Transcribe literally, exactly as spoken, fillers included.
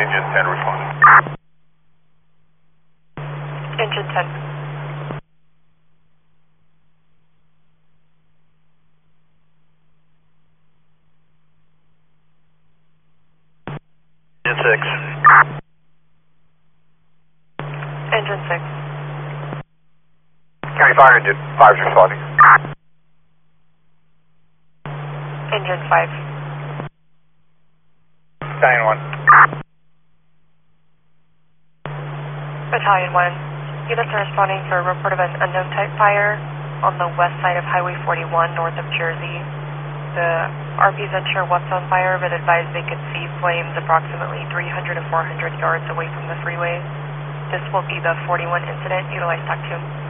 Engine ten responding. Engine ten. Engine six. Engine six. County Fire Engine five is responding. Engine five. Battalion one. Battalion one. Units are responding for a report of an unknown type fire on the west side of Highway forty-one north of Jersey. The R P's unsure what's on fire, but advised they could see flames approximately three hundred to four hundred yards away from the freeway. This will be the forty-one incident. Utilize TAC two.